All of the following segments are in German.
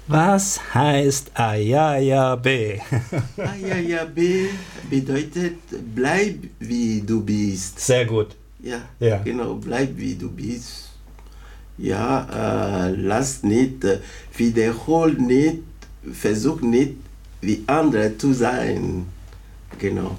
Was heißt Ayayabe? Ayayabe bedeutet, bleib wie du bist. Sehr gut. Ja, genau, bleib wie du bist. Ja, lass nicht, wiederhol nicht, versuch nicht, wie andere zu sein. Genau.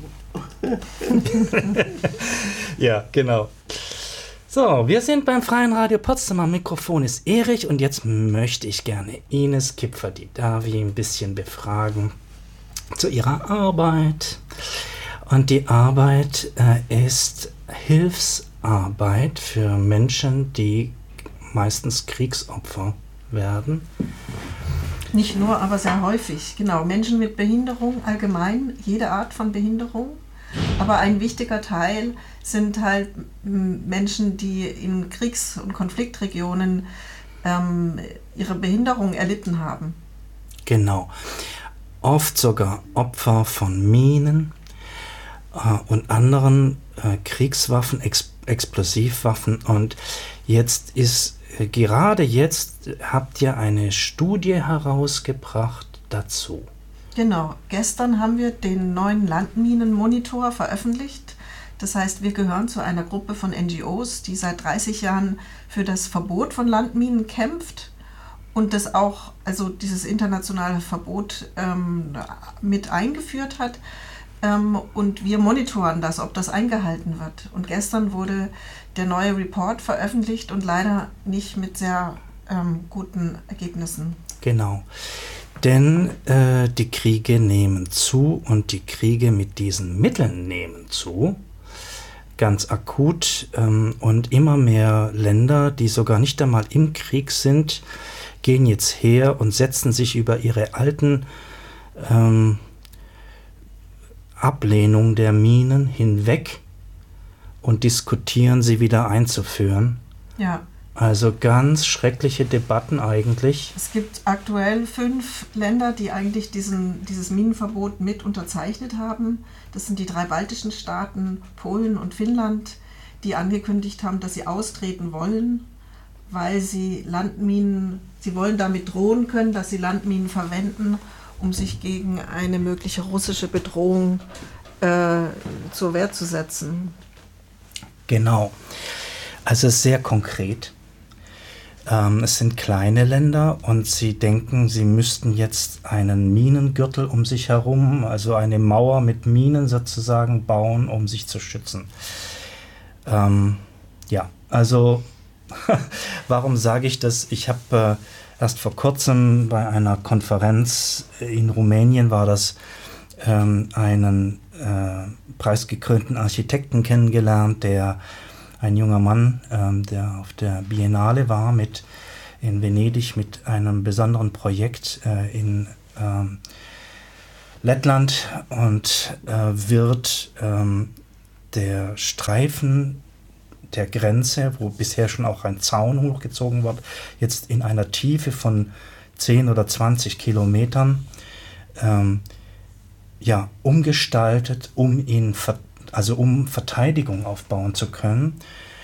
Ja, genau. So, wir sind beim Freien Radio Potsdam. Am Mikrofon ist Erich und jetzt möchte ich gerne Ines Kipfer, die Davi, ein bisschen befragen zu ihrer Arbeit. Und die Arbeit ist Hilfsarbeit für Menschen, die meistens Kriegsopfer werden. Nicht nur, aber sehr häufig. Genau, Menschen mit Behinderung allgemein, jede Art von Behinderung. Aber ein wichtiger Teil sind halt Menschen, die in Kriegs- und Konfliktregionen ihre Behinderung erlitten haben. Genau. Oft sogar Opfer von Minen und anderen Kriegswaffen, Explosivwaffen. Und gerade jetzt habt ihr eine Studie herausgebracht dazu. Genau, gestern haben wir den neuen Landminenmonitor veröffentlicht. Das heißt, wir gehören zu einer Gruppe von NGOs, die seit 30 Jahren für das Verbot von Landminen kämpft und das auch, also dieses internationale Verbot mit eingeführt hat. Und wir monitoren das, ob das eingehalten wird. Und gestern wurde der neue Report veröffentlicht und leider nicht mit sehr guten Ergebnissen. Genau. Denn die Kriege nehmen zu und die Kriege mit diesen Mitteln nehmen zu, ganz akut. Und immer mehr Länder, die sogar nicht einmal im Krieg sind, gehen jetzt her und setzen sich über ihre alten Ablehnung der Minen hinweg und diskutieren, sie wieder einzuführen. Ja. Also ganz schreckliche Debatten eigentlich. Es gibt aktuell 5 Länder, die eigentlich dieses Minenverbot mit unterzeichnet haben. Das sind die 3 baltischen Staaten, Polen und Finnland, die angekündigt haben, dass sie austreten wollen, weil sie wollen damit drohen können, dass sie Landminen verwenden, um sich gegen eine mögliche russische Bedrohung zur Wehr zu setzen. Genau. Also sehr konkret. Es sind kleine Länder und sie denken, sie müssten jetzt einen Minengürtel um sich herum, also eine Mauer mit Minen sozusagen bauen, um sich zu schützen. Ja, also warum sage ich das? Ich habe erst vor kurzem bei einer Konferenz in Rumänien war das einen preisgekrönten Architekten kennengelernt, ein junger Mann, der auf der Biennale war in Venedig mit einem besonderen Projekt in Lettland und wird der Streifen der Grenze, wo bisher schon auch ein Zaun hochgezogen wird, jetzt in einer Tiefe von 10 oder 20 Kilometern umgestaltet, um Verteidigung aufbauen zu können.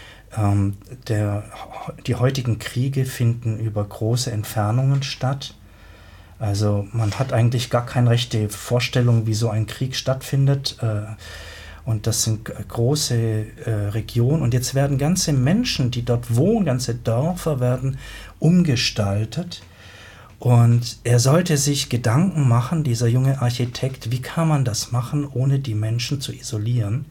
Die heutigen Kriege finden über große Entfernungen statt. Also man hat eigentlich gar keine rechte Vorstellung, wie so ein Krieg stattfindet. Und das sind große Regionen. Und jetzt werden ganze Menschen, die dort wohnen, ganze Dörfer werden umgestaltet. Und er sollte sich Gedanken machen, dieser junge Architekt, wie kann man das machen, ohne die Menschen zu isolieren?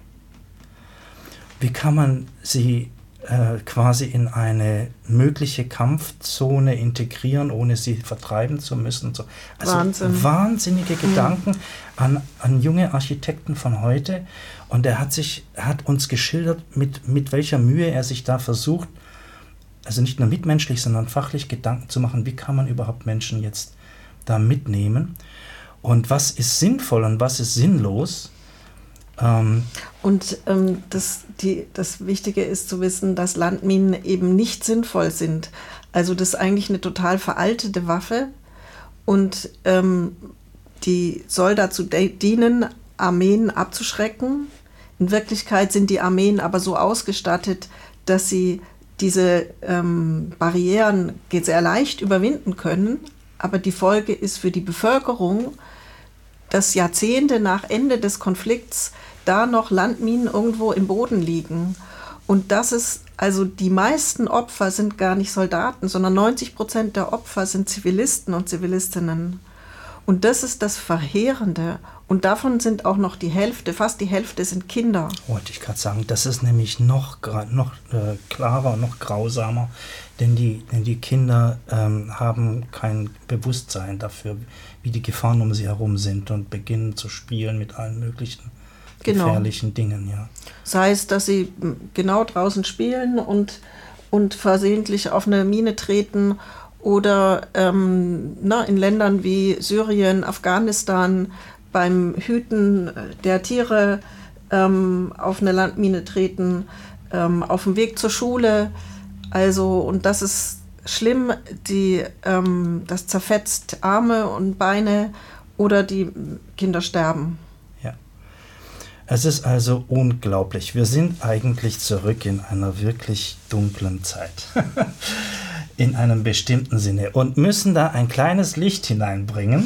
Wie kann man sie quasi in eine mögliche Kampfzone integrieren, ohne sie vertreiben zu müssen? Also wahnsinnige Gedanken an junge Architekten von heute. Und er hat uns geschildert, mit welcher Mühe er sich da versucht, also nicht nur mitmenschlich, sondern fachlich Gedanken zu machen, wie kann man überhaupt Menschen jetzt da mitnehmen und was ist sinnvoll und was ist sinnlos. Das Wichtige ist zu wissen, dass Landminen eben nicht sinnvoll sind. Also das ist eigentlich eine total veraltete Waffe und die soll dazu dienen, Armeen abzuschrecken. In Wirklichkeit sind die Armeen aber so ausgestattet, dass sie diese Barrieren sehr leicht überwinden können, aber die Folge ist für die Bevölkerung, dass Jahrzehnte nach Ende des Konflikts da noch Landminen irgendwo im Boden liegen. Und das ist, also die meisten Opfer sind gar nicht Soldaten, sondern 90% der Opfer sind Zivilisten und Zivilistinnen. Und das ist das Verheerende. Und davon sind auch noch fast die Hälfte sind Kinder. Wollte ich gerade sagen, das ist nämlich noch klarer und noch grausamer, denn die Kinder haben kein Bewusstsein dafür, wie die Gefahren um sie herum sind und beginnen zu spielen mit allen möglichen gefährlichen Dingen. Ja. Sei es, dass sie genau draußen spielen und versehentlich auf eine Mine treten oder in Ländern wie Syrien, Afghanistan beim Hüten der Tiere auf eine Landmine treten, auf dem Weg zur Schule. Also, und das ist schlimm, das zerfetzt Arme und Beine oder die Kinder sterben. Ja. Es ist also unglaublich. Wir sind eigentlich zurück in einer wirklich dunklen Zeit. In einem bestimmten Sinne. Und müssen da ein kleines Licht hineinbringen,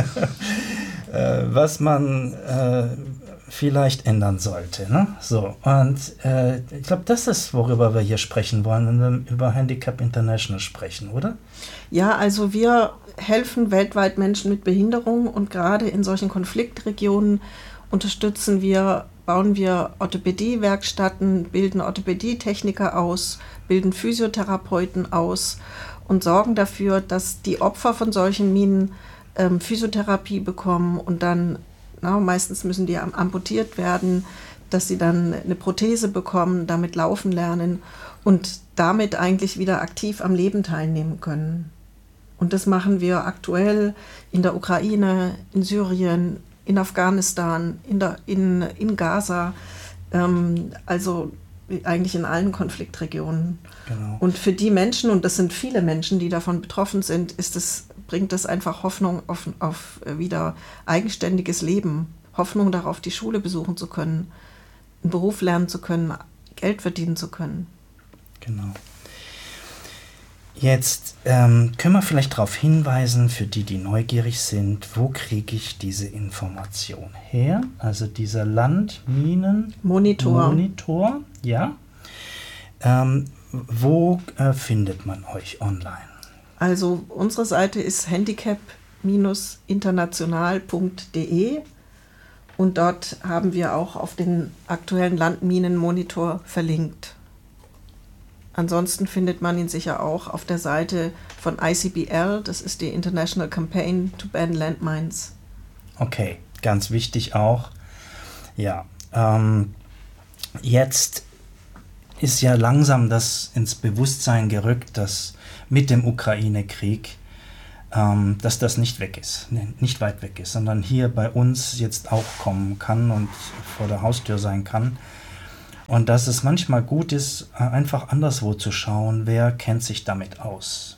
was man vielleicht ändern sollte. Ne? So, und ich glaube, das ist, worüber wir hier sprechen wollen, wenn wir über Handicap International sprechen, oder? Ja, also wir helfen weltweit Menschen mit Behinderung und gerade in solchen Konfliktregionen bauen wir Orthopädie-Werkstätten, bilden Orthopädie-Techniker aus, bilden Physiotherapeuten aus und sorgen dafür, dass die Opfer von solchen Minen Physiotherapie bekommen und dann, meistens müssen die amputiert werden, dass sie dann eine Prothese bekommen, damit laufen lernen und damit eigentlich wieder aktiv am Leben teilnehmen können. Und das machen wir aktuell in der Ukraine, in Syrien, in Afghanistan, in Gaza, also eigentlich in allen Konfliktregionen. Genau. Und für die Menschen, und das sind viele Menschen, die davon betroffen sind, bringt das einfach Hoffnung auf wieder eigenständiges Leben, Hoffnung darauf, die Schule besuchen zu können, einen Beruf lernen zu können, Geld verdienen zu können. Genau. Jetzt können wir vielleicht darauf hinweisen, für die neugierig sind, wo kriege ich diese Information her? Also dieser Landminen-Monitor, ja. Wo findet man euch online? Also unsere Seite ist handicap-international.de und dort haben wir auch auf den aktuellen Landminen-Monitor verlinkt. Ansonsten findet man ihn sicher auch auf der Seite von ICBL, das ist die International Campaign to Ban Landmines. Okay, ganz wichtig auch. Ja, jetzt ist ja langsam das ins Bewusstsein gerückt, dass mit dem Ukraine-Krieg, dass das nicht weg ist, nicht weit weg ist, sondern hier bei uns jetzt auch kommen kann und vor der Haustür sein kann. Und dass es manchmal gut ist, einfach anderswo zu schauen, wer kennt sich damit aus.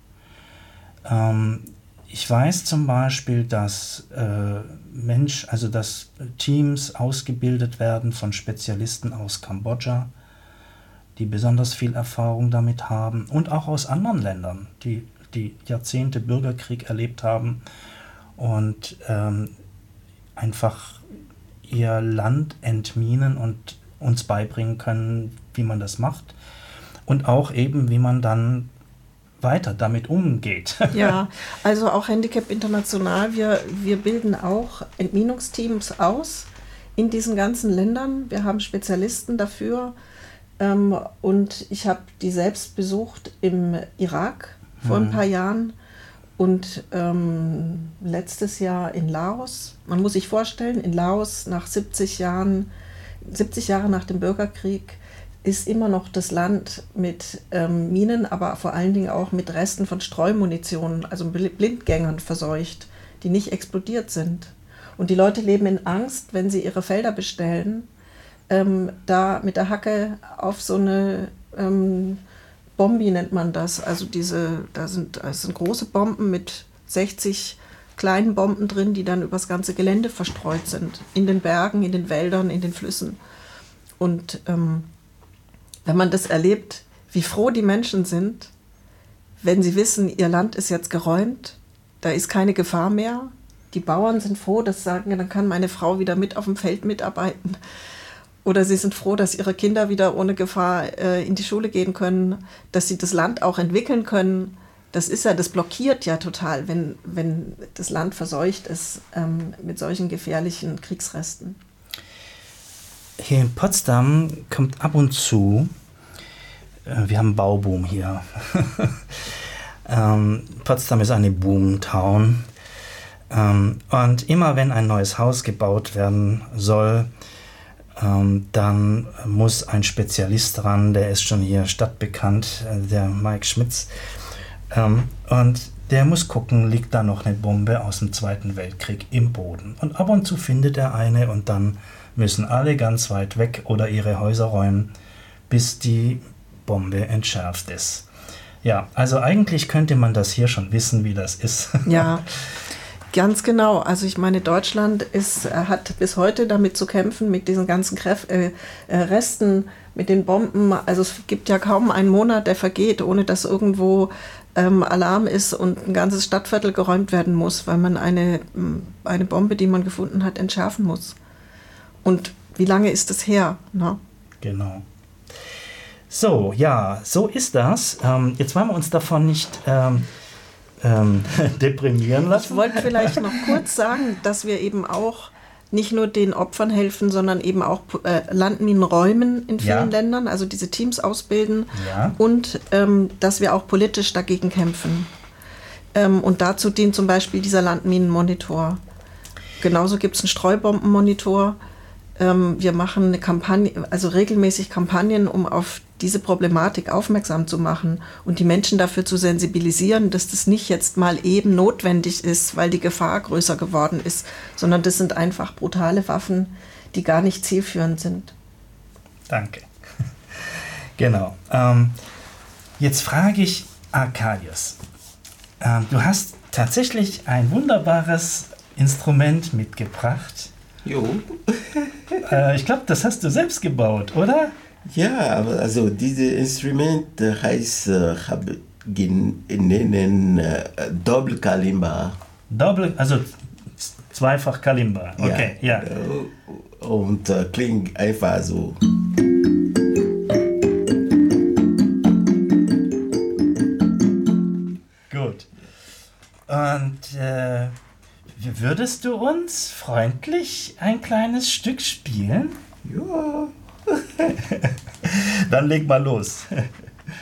Ich weiß zum Beispiel, dass dass Teams ausgebildet werden von Spezialisten aus Kambodscha, die besonders viel Erfahrung damit haben und auch aus anderen Ländern, die Jahrzehnte Bürgerkrieg erlebt haben und einfach ihr Land entminen und uns beibringen können, wie man das macht und auch eben, wie man dann weiter damit umgeht. Ja, also auch Handicap International, wir bilden auch Entminungsteams aus in diesen ganzen Ländern. Wir haben Spezialisten dafür und ich habe die selbst besucht im Irak vor ein paar Jahren und letztes Jahr in Laos. Man muss sich vorstellen, in Laos nach 70 Jahre nach dem Bürgerkrieg ist immer noch das Land mit Minen, aber vor allen Dingen auch mit Resten von Streumunition, also Blindgängern verseucht, die nicht explodiert sind. Und die Leute leben in Angst, wenn sie ihre Felder bestellen, da mit der Hacke auf so eine Bombi nennt man das. Also das sind große Bomben mit 60 kleinen Bomben drin, die dann übers ganze Gelände verstreut sind. In den Bergen, in den Wäldern, in den Flüssen. Und wenn man das erlebt, wie froh die Menschen sind, wenn sie wissen, ihr Land ist jetzt geräumt Da ist keine Gefahr mehr. Die Bauern sind froh, dass sie sagen, dann kann meine Frau wieder mit auf dem Feld mitarbeiten. Oder sie sind froh, dass ihre Kinder wieder ohne Gefahr in die Schule gehen können, dass sie das Land auch entwickeln können. Das blockiert ja total, wenn das Land verseucht ist mit solchen gefährlichen Kriegsresten. Hier in Potsdam kommt ab und zu, wir haben einen Bauboom hier. Potsdam ist eine Boomtown. Und immer wenn ein neues Haus gebaut werden soll, dann muss ein Spezialist ran, der ist schon hier stadtbekannt, der Mike Schmitz. Und der muss gucken, liegt da noch eine Bombe aus dem Zweiten Weltkrieg im Boden. Und ab und zu findet er eine und dann müssen alle ganz weit weg oder ihre Häuser räumen, bis die Bombe entschärft ist. Ja, also eigentlich könnte man das hier schon wissen, wie das ist. Ja, ganz genau. Also ich meine, Deutschland hat bis heute damit zu kämpfen, mit diesen ganzen Resten, mit den Bomben. Also es gibt ja kaum einen Monat, der vergeht, ohne dass irgendwo Alarm ist und ein ganzes Stadtviertel geräumt werden muss, weil man eine Bombe, die man gefunden hat, entschärfen muss. Und wie lange ist das her? Ne? Genau. So, ja, so ist das. Jetzt wollen wir uns davon nicht deprimieren lassen. Ich wollte vielleicht noch kurz sagen, dass wir eben auch nicht nur den Opfern helfen, sondern eben auch Landminen räumen in vielen Ländern, also diese Teams ausbilden und dass wir auch politisch dagegen kämpfen. Und dazu dient zum Beispiel dieser Landminenmonitor. Genauso gibt es einen Streubombenmonitor. Wir machen eine Kampagne, also regelmäßig Kampagnen, um auf diese Problematik aufmerksam zu machen und die Menschen dafür zu sensibilisieren, dass das nicht jetzt mal eben notwendig ist, weil die Gefahr größer geworden ist, sondern das sind einfach brutale Waffen, die gar nicht zielführend sind. Danke. Genau. Jetzt frage ich Arkadius. Du hast tatsächlich ein wunderbares Instrument mitgebracht. Jo. Ich glaube, das hast du selbst gebaut, oder? Ja, also dieses Instrument heißt, nennen Doppelkalimba. Also zweifach Kalimba. Okay, ja. Und klingt einfach so. Gut. Und würdest du uns freundlich ein kleines Stück spielen? Ja. Dann leg mal los.